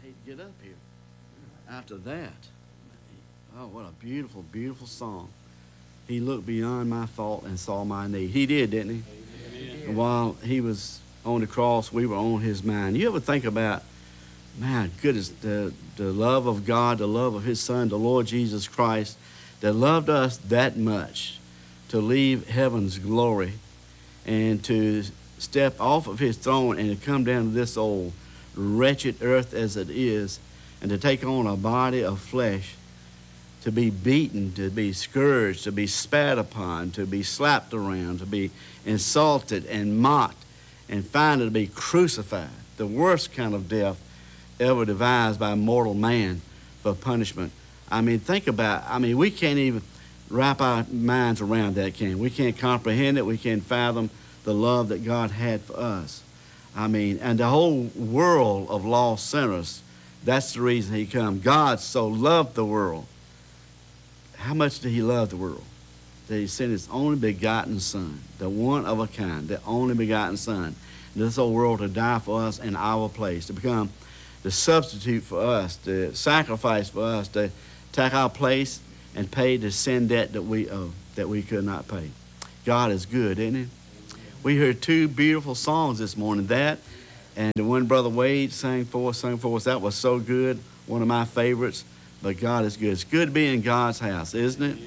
hate to get up here. After that, oh, what a beautiful, beautiful song. He looked beyond my fault and saw my need. He did, didn't he? Amen. And while he was on the cross, we were on his mind. You ever think about, man, goodness, the love of God, the love of his son, the Lord Jesus Christ, that loved us that much to leave heaven's glory and to step off of his throne and to come down to this old wretched earth as it is, and to take on a body of flesh, to be beaten, to be scourged, to be spat upon, to be slapped around, to be insulted and mocked, and finally to be crucified, the worst kind of death ever devised by mortal man for punishment. I mean, think about it. I mean, we can't even wrap our minds around that, can we? We can't comprehend it. We can't fathom the love that God had for us. I mean, and the whole world of lost sinners, that's the reason he come. God so loved the world. How much did he love the world? That he sent his only begotten son, the one of a kind, the only begotten son, in this whole world to die for us in our place, to become the substitute for us, the sacrifice for us, to take our place and pay the sin debt that we owe, that we could not pay. God is good, isn't he? We heard two beautiful songs this morning, that and the one Brother Wade sang for us. That was so good, one of my favorites. But God is good. It's good to be in God's house, isn't it?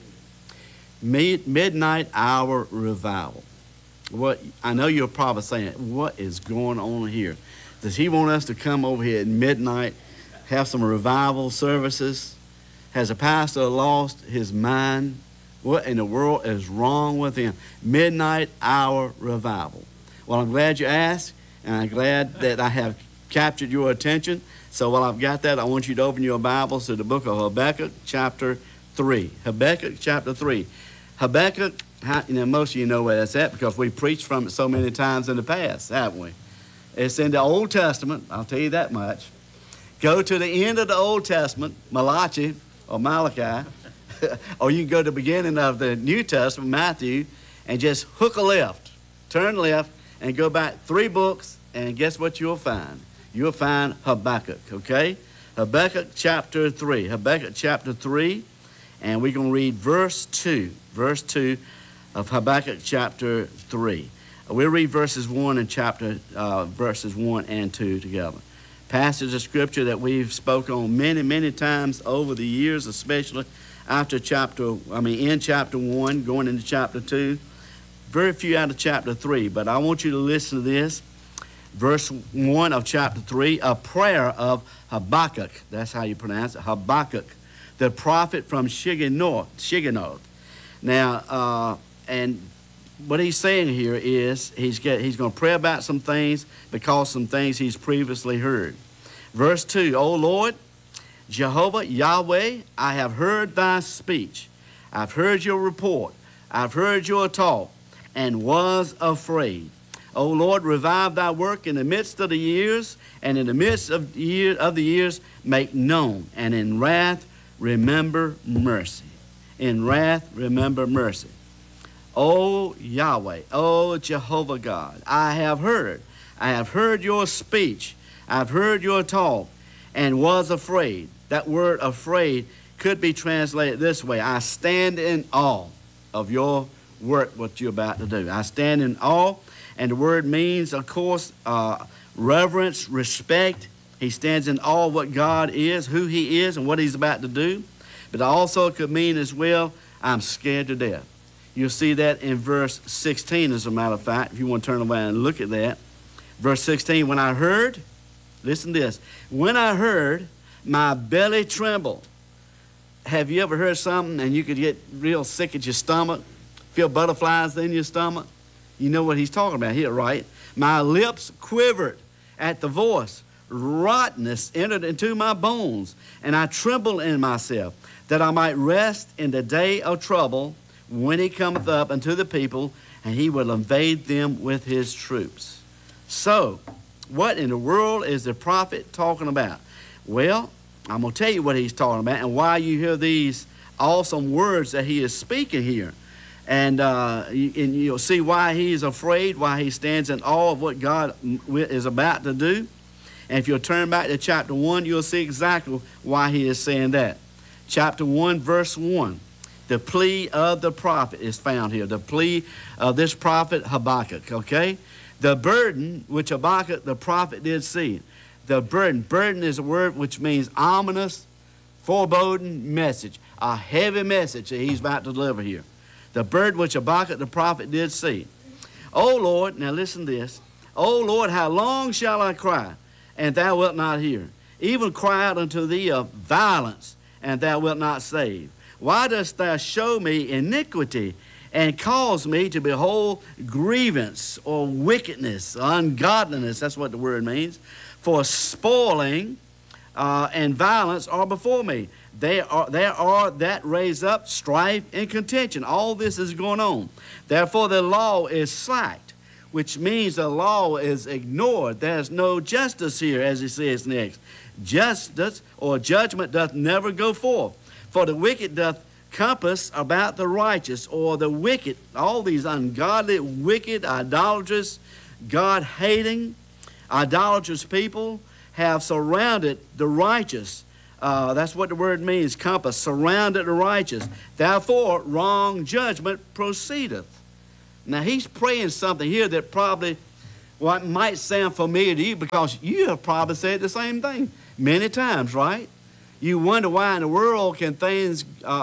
Midnight hour revival. What I know you're probably saying, what is going on here? Does he want us to come over here at midnight, have some revival services? Has a pastor lost his mind? What in the world is wrong with him? Midnight hour revival. Well, I'm glad you asked, and I'm glad that I have captured your attention. So while I've got that, I want you to open your Bibles to the book of Habakkuk, chapter 3. Habakkuk, chapter 3. Habakkuk, most of you know where that's at because we preached from it so many times in the past, haven't we? It's in the Old Testament, I'll tell you that much. Go to the end of the Old Testament, Malachi or Malachi, or you can go to the beginning of the New Testament, Matthew, and just hook a left, turn left, and go back 3 books, and guess what you'll find? You'll find Habakkuk, okay? Habakkuk chapter 3. Habakkuk chapter 3, and we're going to read verse 2. Verse 2 of Habakkuk chapter 3. We'll read verses 1 and verses 1 and 2 together. Passage of scripture that we've spoken on many, many times over the years, especially in chapter 1, going into chapter 2. Very few out of chapter 3, but I want you to listen to this. Verse 1 of chapter 3, a prayer of Habakkuk. That's how you pronounce it, Habakkuk, the prophet from Shigionoth. Now, and what he's saying here is he's going to pray about some things because some things he's previously heard. Verse 2, O Lord, Jehovah, Yahweh, I have heard thy speech. I've heard your report. I've heard your talk and was afraid. O Lord, revive thy work in the midst of the years, and in the midst of the years make known, and in wrath remember mercy. In wrath remember mercy. O Yahweh, O Jehovah God, I have heard your speech, I've heard your talk, and was afraid. That word afraid could be translated this way: I stand in awe of your work, what you're about to do. I stand in awe. And the word means, of course, reverence, respect. He stands in awe of what God is, who he is, and what he's about to do. But also it could mean as well, I'm scared to death. You'll see that in verse 16, as a matter of fact, if you want to turn around and look at that. Verse 16, when I heard, listen to this, when I heard, my belly trembled. Have you ever heard something and you could get real sick at your stomach, feel butterflies in your stomach? You know what he's talking about here, right? My lips quivered at the voice. Rottenness entered into my bones, and I trembled in myself, that I might rest in the day of trouble when he cometh up unto the people, and he will invade them with his troops. So, what in the world is the prophet talking about? Well, I'm going to tell you what he's talking about and why you hear these awesome words that he is speaking here. And you'll see why he is afraid, why he stands in awe of what God is about to do. And if you'll turn back to chapter 1, you'll see exactly why he is saying that. Chapter 1, verse 1. The plea of the prophet is found here. The plea of this prophet Habakkuk, okay? The burden which Habakkuk the prophet did see. The burden. Burden is a word which means ominous, foreboding message. A heavy message that he's about to deliver here. The burden which Habakkuk the prophet did see. O Lord, now listen to this. O Lord, how long shall I cry, and thou wilt not hear? Even cry out unto thee of violence, and thou wilt not save. Why dost thou show me iniquity, and cause me to behold grievance, or wickedness, ungodliness? That's what the word means. For spoiling and violence are before me. There are that raise up strife and contention. All this is going on. Therefore the law is slacked, which means the law is ignored. There's no justice here, as he says next. Justice or judgment doth never go forth. For the wicked doth compass about the righteous, or the wicked, all these ungodly, wicked, idolatrous, God-hating, idolatrous people have surrounded the righteous. That's what the word means, compass, surrounded the righteous. Therefore, wrong judgment proceedeth. Now, he's praying something here that probably might sound familiar to you, because you have probably said the same thing many times, right? You wonder why in the world can things,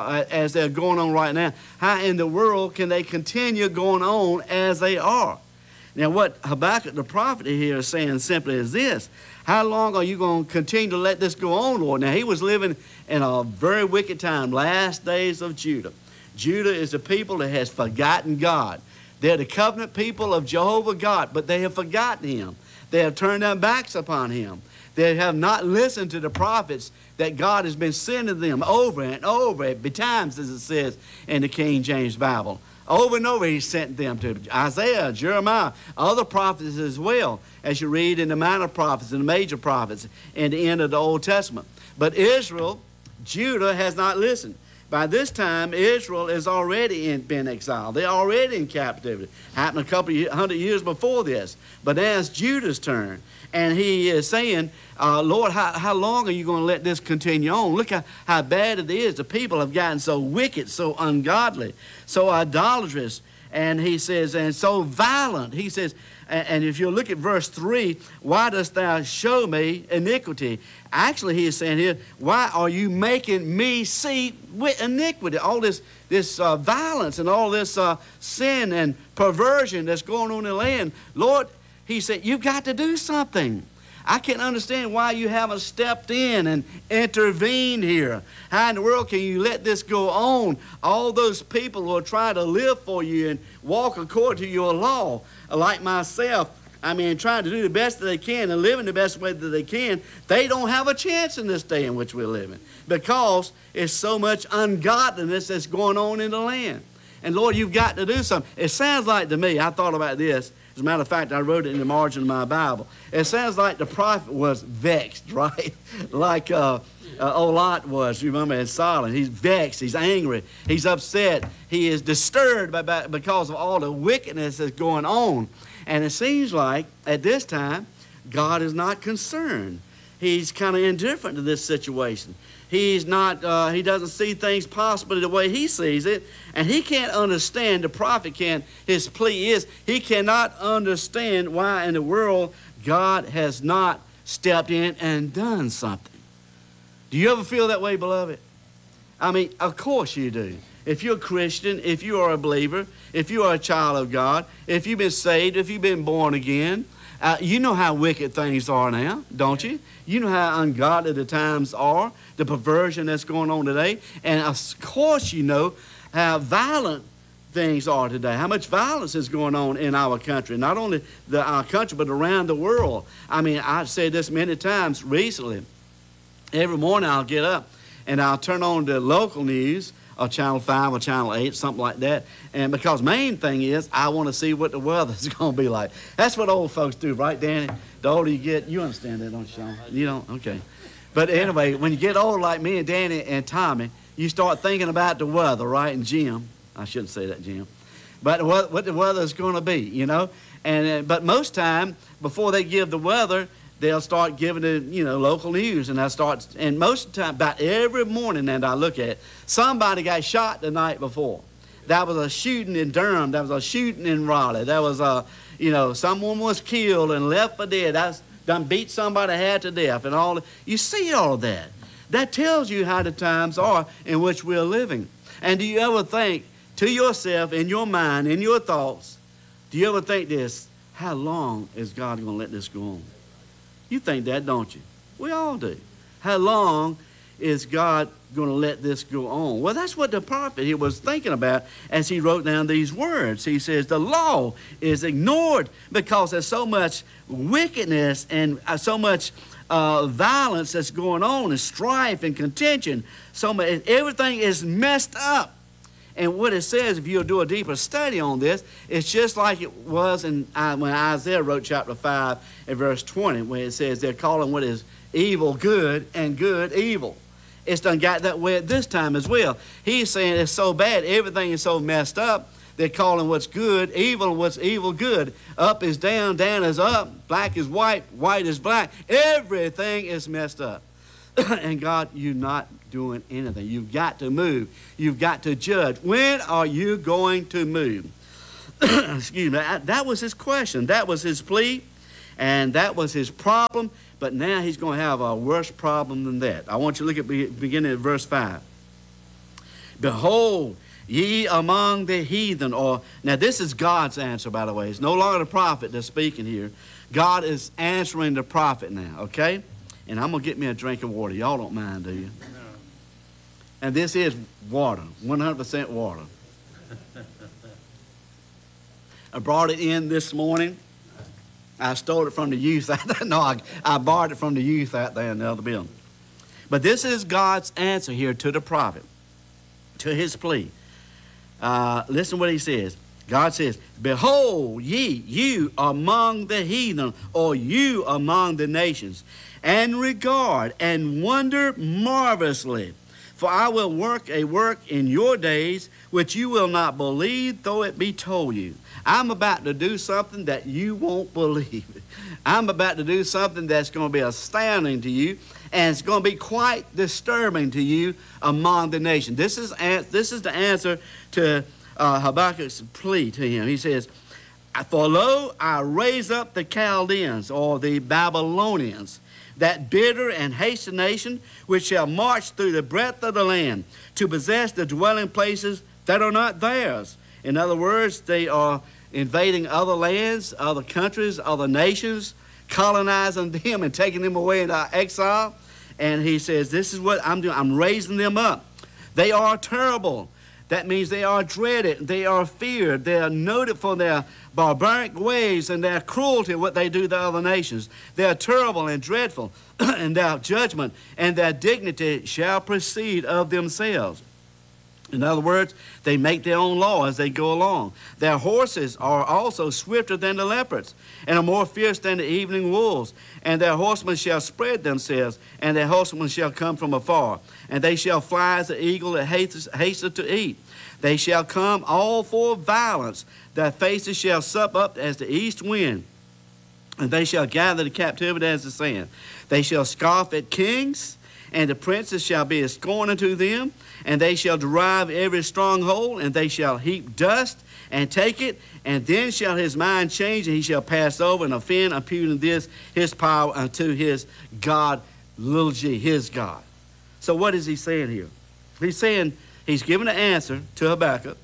as they're going on right now, how in the world can they continue going on as they are? Now, what Habakkuk the prophet here is saying simply is this: how long are you going to continue to let this go on, Lord? Now, he was living in a very wicked time, last days of Judah. Judah is a people that has forgotten God. They're the covenant people of Jehovah God, but they have forgotten him. They have turned their backs upon him. They have not listened to the prophets that God has been sending them over and over, betimes, as it says in the King James Bible. Over and over he sent them to Isaiah, Jeremiah, other prophets as well, as you read in the minor prophets and the major prophets in the end of the Old Testament. But Israel, Judah, has not listened. By this time, Israel is already been exiled. They're already in captivity. Happened a couple of 100 years before this. But now it's Judah's turn. And he is saying, Lord, how long are you going to let this continue on? Look how bad it is. The people have gotten so wicked, so ungodly, so idolatrous. And he says, and so violent. He says, and if you look at verse 3, why dost thou show me iniquity? Actually, he is saying here, why are you making me see iniquity? All this violence and all this sin and perversion that's going on in the land. Lord, he said, you've got to do something. I can't understand why you haven't stepped in and intervened here. How in the world can you let this go on? All those people who are trying to live for you and walk according to your law, like myself, trying to do the best that they can and living the best way that they can, they don't have a chance in this day in which we're living, because it's so much ungodliness that's going on in the land. And Lord, you've got to do something. It sounds like to me, I thought about this. As a matter of fact, I wrote it in the margin of my Bible. It sounds like the prophet was vexed, right? Like old Lot was, you remember, in Sodom. He's vexed, he's angry, he's upset, he is disturbed because of all the wickedness that's going on. And it seems like at this time, God is not concerned. He's kind of indifferent to this situation. He's not, he doesn't see things possibly the way he sees it. And he can't understand, the prophet can't, his plea is, he cannot understand why in the world God has not stepped in and done something. Do you ever feel that way, beloved? Of course you do. If you're a Christian, if you are a believer, if you are a child of God, if you've been saved, if you've been born again, you know how wicked things are now, don't you? You know how ungodly the times are, the perversion that's going on today. And of course you know how violent things are today, how much violence is going on in our country. Not only our country, but around the world. I've said this many times recently. Every morning I'll get up and I'll turn on the local news, or Channel 5 or Channel 8, something like that. And because main thing is, I want to see what the weather's going to be like. That's what old folks do, right, Danny? The older you get, you understand that, don't you, Sean? You don't? Okay. But anyway, when you get old like me and Danny and Tommy, you start thinking about the weather, right? And Jim, I shouldn't say that, Jim. But what the weather's going to be, you know? But most time, before they give the weather, they'll start giving the, local news, and and most of the time, about every morning that I look at it, somebody got shot the night before. That was a shooting in Durham. That was a shooting in Raleigh. That was someone was killed and left for dead. That's done beat somebody half to death and all. You see all of that. That tells you how the times are in which we're living. And do you ever think to yourself, in your mind, in your thoughts, do you ever think this, how long is God going to let this go on? You think that, don't you? We all do. How long is God going to let this go on? Well, that's what the prophet he was thinking about as he wrote down these words. He says the law is ignored because there's so much wickedness and so much violence that's going on, and strife and contention. So much, everything is messed up. And what it says, if you'll do a deeper study on this, it's just like it was when Isaiah wrote chapter 5 and verse 20, where it says they're calling what is evil good and good evil. It's done got that way at this time as well. He's saying it's so bad, everything is so messed up, they're calling what's good evil and what's evil good. Up is down, down is up, black is white, white is black. Everything is messed up. And God, you're not doing anything. You've got to move. You've got to judge. When are you going to move? Excuse me. That was his question. That was his plea. And that was his problem. But now he's going to have a worse problem than that. I want you to look at beginning at verse 5. Behold, ye among the heathen. Now this is God's answer, by the way. It's no longer the prophet that's speaking here. God is answering the prophet now, okay? And I'm going to get me a drink of water. Y'all don't mind, do you? No. And this is water, 100% water. I brought it in this morning. I stole it from the youth out there. No, I borrowed it from the youth out there in the other building. But this is God's answer here to the prophet, to his plea. Listen what he says. God says, behold, you among the heathen, or you among the nations, and regard and wonder marvelously. For I will work a work in your days which you will not believe, though it be told you. I'm about to do something that you won't believe. I'm about to do something that's going to be astounding to you, and it's going to be quite disturbing to you among the nations. This is the answer to Habakkuk's plea to him. He says, for lo, I raise up the Chaldeans, or the Babylonians, that bitter and hasty nation, which shall march through the breadth of the land, to possess the dwelling places that are not theirs. In other words, they are invading other lands, other countries, other nations, colonizing them and taking them away into exile. And he says, this is what I'm doing. I'm raising them up. They are terrible. That means they are dreaded, they are feared, they are noted for their barbaric ways and their cruelty, what they do to other nations. They are terrible and dreadful, and their judgment and their dignity shall proceed of themselves. In other words, they make their own law as they go along. Their horses are also swifter than the leopards, and are more fierce than the evening wolves. And their horsemen shall spread themselves, and their horsemen shall come from afar. And they shall fly as the eagle that hasteth to eat. They shall come all for violence. Their faces shall sup up as the east wind. And they shall gather the captivity as the sand. They shall scoff at kings, and the princes shall be a scorn unto them. And they shall derive every stronghold, and they shall heap dust and take it. And then shall his mind change, and he shall pass over and offend, imputing this his power unto his God, little g, his God. So what is he saying here? He's saying, he's giving an answer to Habakkuk,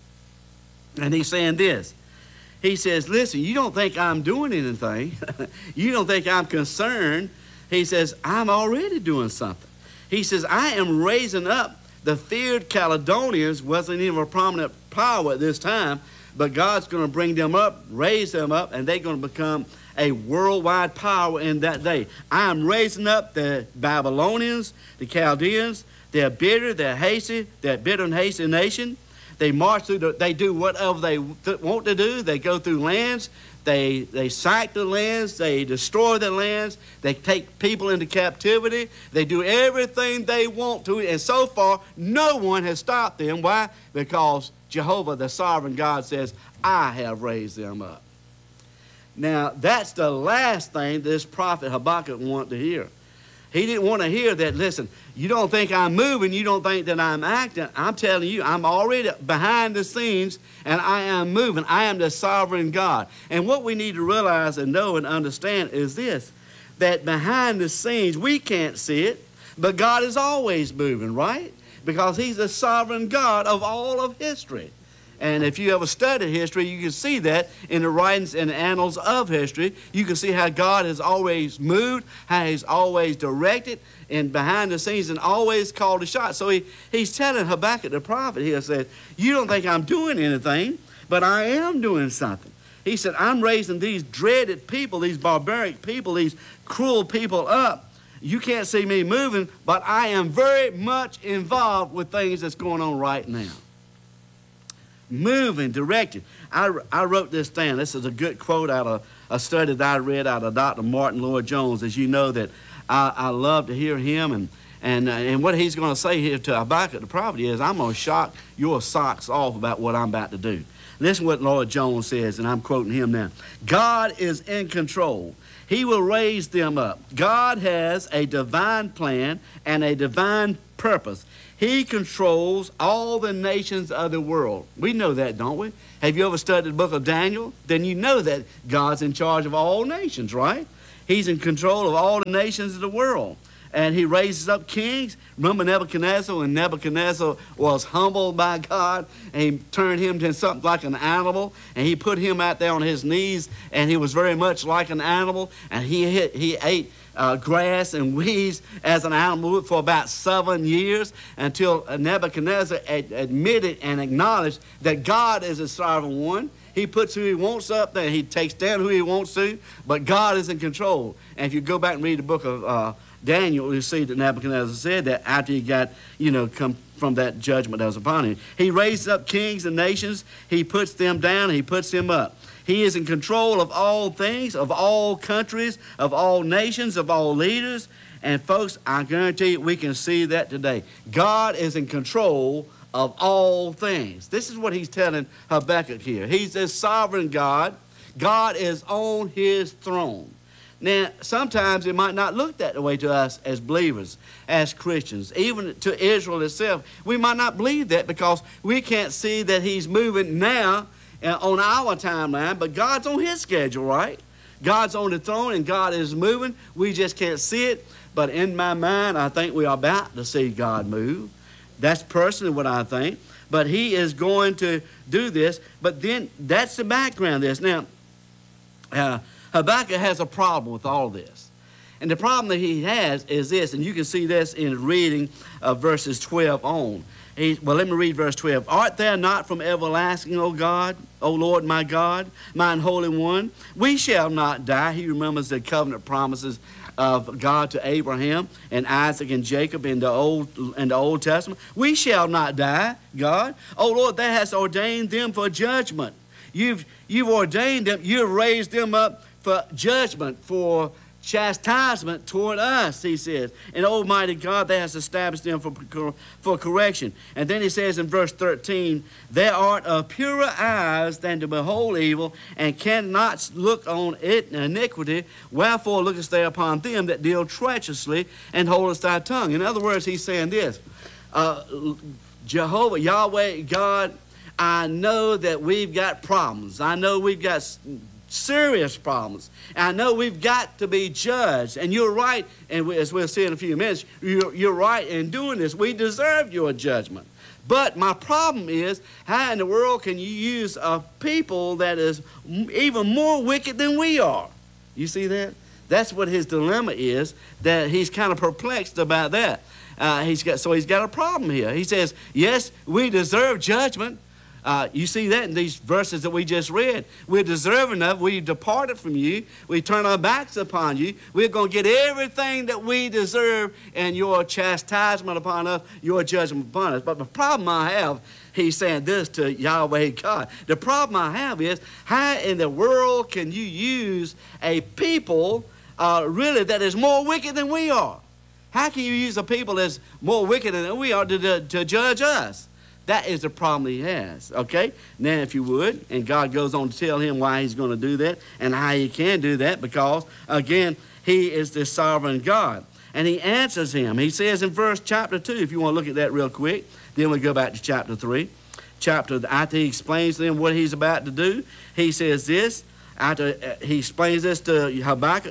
and he's saying this. He says, listen, you don't think I'm doing anything. You don't think I'm concerned. He says, I'm already doing something. He says, I am raising up the feared Caledonians. Wasn't even a prominent power at this time, but God's going to bring them up, raise them up, and they're going to become a worldwide power in that day. I am raising up the Babylonians, the Chaldeans. They're bitter, they're hasty, they're bitter and hasty nation. They march through, they do whatever they want to do. They go through lands. They sack the lands. They destroy the lands. They take people into captivity. They do everything they want to. And so far, no one has stopped them. Why? Because Jehovah, the sovereign God, says, I have raised them up. Now, that's the last thing this prophet Habakkuk wanted to hear. He didn't want to hear that, listen, you don't think I'm moving, you don't think that I'm acting. I'm telling you, I'm already behind the scenes, and I am moving. I am the sovereign God. And what we need to realize and know and understand is this, that behind the scenes, we can't see it, but God is always moving, right? Because he's the sovereign God of all of history. And if you ever studied history, you can see that in the writings and annals of history. You can see how God has always moved, how he's always directed, and behind the scenes, and always called the shots. So he's telling Habakkuk the prophet here, said, you don't think I'm doing anything, but I am doing something. He said, I'm raising these dreaded people, these barbaric people, these cruel people up. You can't see me moving, but I am very much involved with things that's going on right now. Moving, directed. I wrote this down. This is a good quote out of a study that I read out of Dr. Martin Lloyd-Jones. As you know that I love to hear him, and what he's going to say here to Habakkuk the prophet is, I'm going to shock your socks off about what I'm about to do. Listen what Lloyd-Jones says, and I'm quoting him now. God is in control. He will raise them up. God has a divine plan and a divine purpose. He controls all the nations of the world. We know that, don't we? Have you ever studied the book of Daniel? Then you know that God's in charge of all nations, right? He's in control of all the nations of the world. And he raises up kings. Remember Nebuchadnezzar, when Nebuchadnezzar was humbled by God, and he turned him to something like an animal, and he put him out there on his knees, and he was very much like an animal, and he ate grass and weeds as an animal for about 7 years, until Nebuchadnezzar admitted and acknowledged that God is a sovereign one. He puts who he wants up there. He takes down who he wants to, but God is in control. And if you go back and read the book of Daniel, you see that Nebuchadnezzar said that after he got, come from that judgment that was upon him. He raises up kings and nations. He puts them down. He puts them up. He is in control of all things, of all countries, of all nations, of all leaders. And folks, I guarantee you we can see that today. God is in control of all things. This is what he's telling Habakkuk here. He's a sovereign God. God is on his throne. Now, sometimes it might not look that way to us as believers, as Christians. Even to Israel itself, we might not believe that because we can't see that he's moving now on our timeline, but God's on his schedule, right? God's on the throne and God is moving. We just can't see it. But in my mind, I think we are about to see God move. That's personally what I think. But he is going to do this. But then that's the background of this. Now, Habakkuk has a problem with all this. And the problem that he has is this, and you can see this in reading verses 12 on. Let me read verse 12. Art thou not from everlasting, O God, O Lord my God, mine Holy One? We shall not die. He remembers the covenant promises of God to Abraham and Isaac and Jacob in the Old Testament. We shall not die, God. O Lord, thou hast ordained them for judgment. You've ordained them, you've raised them up for judgment, for chastisement toward us, he says. And Almighty God, thou hast established them for correction. And then he says in verse 13, thou art of purer eyes than to behold evil, and cannot look on it iniquity. Wherefore lookest thou upon them that deal treacherously, and holdest thy tongue. In other words, he's saying this, Jehovah, Yahweh, God, I know that we've got problems. I know we've got serious problems. I know we've got to be judged. And you're right, and as we'll see in a few minutes, you're right in doing this. We deserve your judgment. But my problem is, how in the world can you use a people that is even more wicked than we are? You see that? That's what his dilemma is, that he's kind of perplexed about that. He's got a problem here. He says, yes, we deserve judgment. You see that in these verses that we just read. We're deserving of. We departed from you. We turn our backs upon you. We're going to get everything that we deserve, and your chastisement upon us, your judgment upon us. But the problem I have, he's saying this to Yahweh God. The problem I have is, how in the world can you use a people really that is more wicked than we are? How can you use a people that's more wicked than we are to judge us? That is the problem he has, okay? Now, if you would, and God goes on to tell him why he's going to do that and how he can do that because, again, he is the sovereign God. And he answers him. He says in chapter 2, if you want to look at that real quick, then we go back to chapter 3. After he explains to them what he's about to do, he says this. After he explains this to Habakkuk,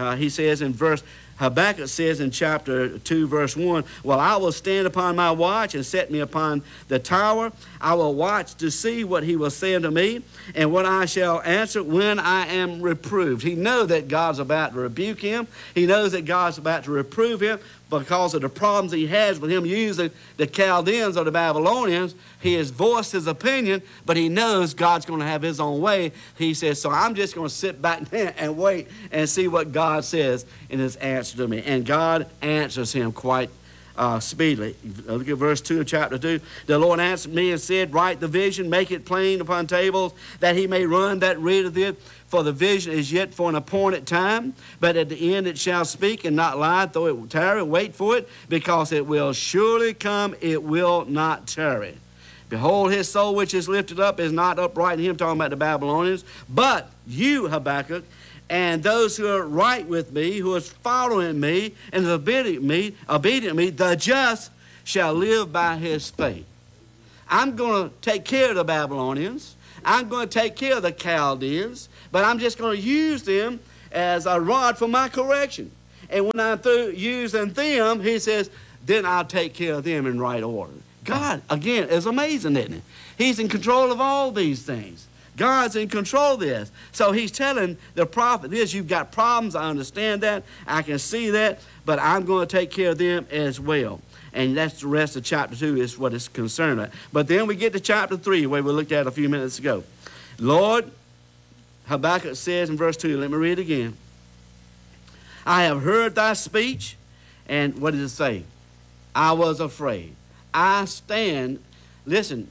Habakkuk says in chapter 2, verse 1, well, I will stand upon my watch and set me upon the tower. I will watch to see what he will say unto me and what I shall answer when I am reproved. He knows that God's about to rebuke him. He knows that God's about to reprove him because of the problems he has with him using the Chaldeans or the Babylonians. He has voiced his opinion, but he knows God's going to have his own way. He says, so I'm just going to sit back and wait and see what God says in his answer to me. And God answers him quite speedily. Look at verse 2 of chapter 2. The Lord answered me and said, write the vision, make it plain upon tables, that he may run that readeth it. For the vision is yet for an appointed time, but at the end it shall speak and not lie, though it will tarry, wait for it, because it will surely come, it will not tarry. Behold, his soul which is lifted up is not upright in him, talking about the Babylonians, but you, Habakkuk, and those who are right with me, who are following me, and is obedient to me, the just shall live by his faith. I'm going to take care of the Babylonians. I'm going to take care of the Chaldeans, but I'm just going to use them as a rod for my correction. And when I'm through using them, he says, then I'll take care of them in right order. God, again, is amazing, isn't he? He's in control of all these things. God's in control of this. So he's telling the prophet this, you've got problems, I understand that, I can see that, but I'm going to take care of them as well. And that's the rest of chapter 2 is what it's concerned with. But then we get to chapter 3, where we looked at a few minutes ago. Lord, Habakkuk says in verse 2, let me read it again. I have heard thy speech, and what does it say? I was afraid. I stand in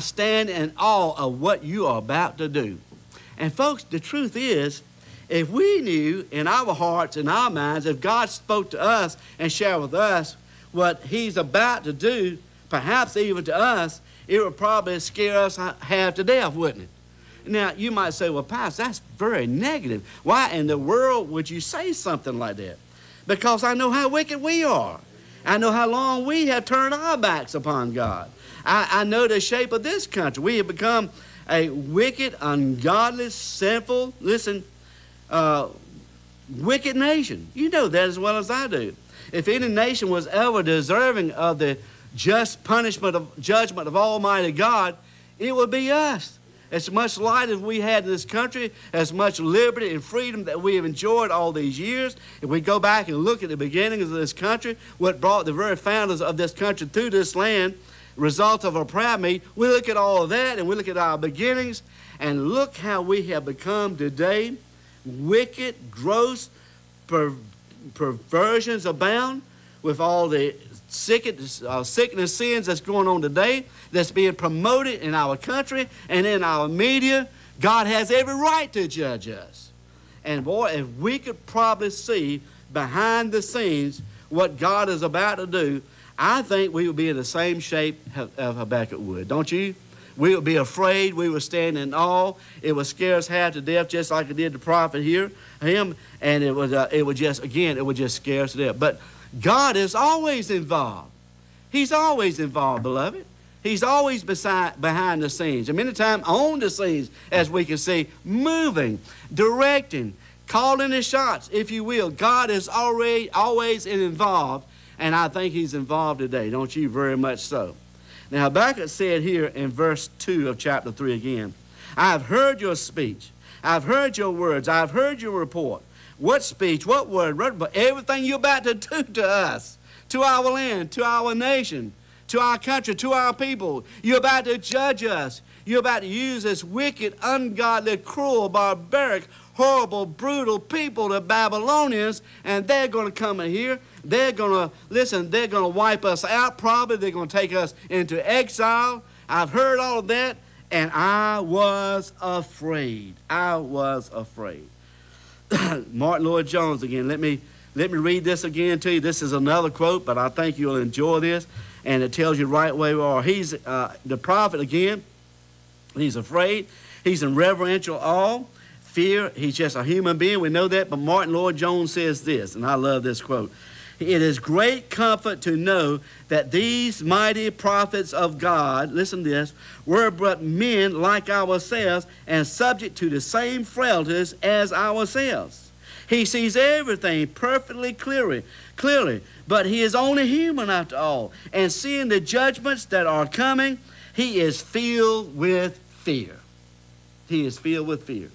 awe of what you are about to do. And folks, the truth is, if we knew in our hearts and our minds, if God spoke to us and shared with us what he's about to do, perhaps even to us, it would probably scare us half to death, wouldn't it? Now, you might say, well, Pastor, that's very negative. Why in the world would you say something like that? Because I know how wicked we are. I know how long we have turned our backs upon God. I know the shape of this country. We have become a wicked, ungodly, sinful, wicked nation. You know that as well as I do. If any nation was ever deserving of the just judgment of Almighty God, it would be us. As much light as we had in this country, as much liberty and freedom that we have enjoyed all these years, if we go back and look at the beginnings of this country, what brought the very founders of this country through this land, result of a prayer meeting, we look at all of that and we look at our beginnings and look how we have become today. Wicked, gross, perversions abound with all the sickness, sins that's going on today, that's being promoted in our country and in our media. God has every right to judge us. And boy, if we could probably see behind the scenes what God is about to do, I think we would be in the same shape of Habakkuk would. Don't you? We would be afraid. We would stand in awe. It would scare us half to death, just like it did the prophet him. And it would just scare us to death. But God is always involved. He's always involved, beloved. He's always behind the scenes. And many times on the scenes, as we can see, moving, directing, calling the shots, if you will. God is always involved, and I think he's involved today. Don't you? Very much so. Now, Habakkuk said here in verse 2 of chapter 3 again, I have heard your speech. I've heard your words. I've heard your report. What speech, what word, everything you're about to do to us, to our land, to our nation, to our country, to our people. You're about to judge us. You're about to use this wicked, ungodly, cruel, barbaric, horrible, brutal people, the Babylonians, and they're going to come in here. They're going to wipe us out probably. They're going to take us into exile. I've heard all of that, and I was afraid. I was afraid. Martin Lloyd-Jones again. Let me read this again to you. This is another quote, but I think you'll enjoy this. and it tells you right where we are. He's the prophet again. He's afraid. He's in reverential awe, fear. He's just a human being. We know that. But Martin Lloyd-Jones says this, and I love this quote. It is great comfort to know that these mighty prophets of God, listen to this, were but men like ourselves and subject to the same frailties as ourselves. He sees everything perfectly clearly, but he is only human after all. And seeing the judgments that are coming, he is filled with fear. He is filled with fear.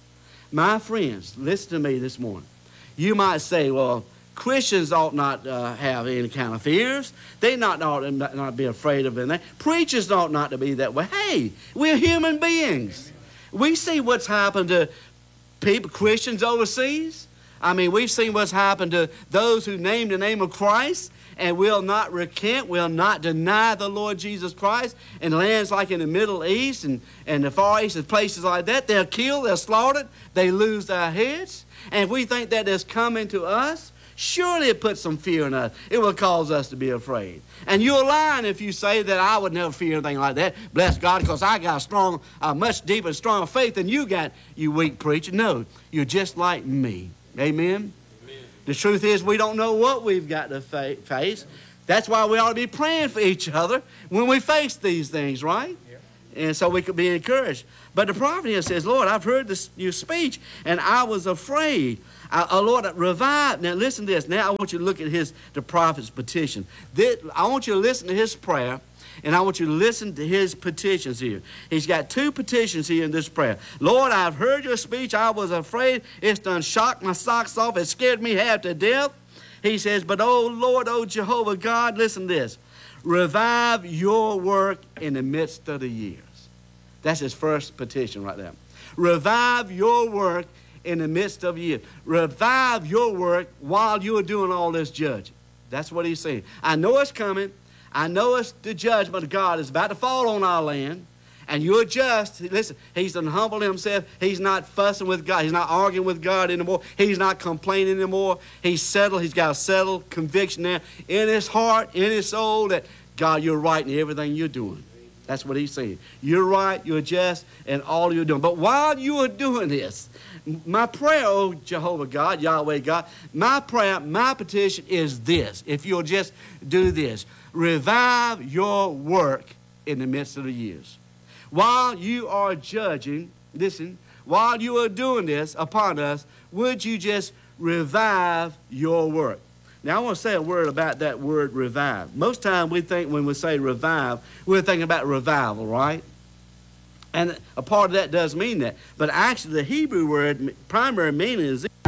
My friends, listen to me this morning. You might say, well, Christians ought not have any kind of fears. They ought not be afraid of anything. Preachers ought not to be that way. Hey, we're human beings. We see what's happened to people, Christians overseas. I mean, we've seen what's happened to those who name the name of Christ and will not recant, will not deny the Lord Jesus Christ. In lands like in the Middle East and the Far East and places like that, they're killed, they're slaughtered, they lose their heads. And if we think that is coming to us, surely it puts some fear in us. It will cause us to be afraid. And you're lying if you say that I would never fear anything like that. Bless God, because I got a much deeper and stronger faith than you got, you weak preacher. No, you're just like me. Amen? Amen. The truth is we don't know what we've got to face. That's why we ought to be praying for each other when we face these things, right? Yeah. And so we could be encouraged. But the prophet here says, Lord, I've heard your speech, and I was afraid. Lord, revive. Now listen to this. Now I want you to look at the prophet's petition. I want you to listen to his prayer, and I want you to listen to his petitions here. He's got two petitions here in this prayer. Lord, I've heard your speech. I was afraid. It's done shocked my socks off. It scared me half to death. He says, but oh Lord, oh Jehovah God, listen to this. Revive your work in the midst of the years. That's his first petition right there. Revive your work in the midst of years. Revive your work while you're doing all this judging. That's what he's saying. I know it's coming. I know it's the judgment of God is about to fall on our land. And you're just, listen, he's done humbled himself. He's not fussing with God. He's not arguing with God anymore. He's not complaining anymore. He's settled. He's got a settled conviction there in his heart, in his soul that, God, you're right in everything you're doing. That's what he's saying. You're right, you're just, and all you're doing. But while you are doing this, my prayer, oh Jehovah God, Yahweh God, my prayer, my petition is this. If you'll just do this, revive your work in the midst of the years. While you are judging, listen, while you are doing this upon us, would you just revive your work? Now, I want to say a word about that word revive. Most time we think when we say revive, we're thinking about revival, right? And a part of that does mean that. But actually, the Hebrew word, primary meaning is